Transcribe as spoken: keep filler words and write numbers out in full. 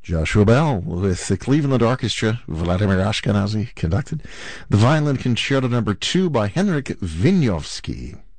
Joshua Bell with the Cleveland Orchestra, Vladimir Ashkenazy conducted. The Violin Concerto Number two by Henryk Wieniawski.